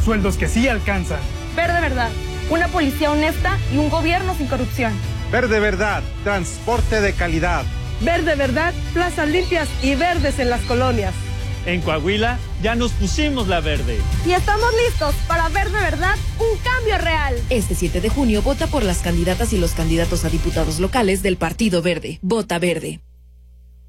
sueldos que sí alcanzan. Verde Verdad, una policía honesta y un gobierno sin corrupción. Verde Verdad, transporte de calidad. Verde Verdad, plazas limpias y verdes en las colonias. En Coahuila ya nos pusimos la verde. Y estamos listos para ver de verdad un cambio real. Este 7 de junio vota por las candidatas y los candidatos a diputados locales del Partido Verde. Vota Verde.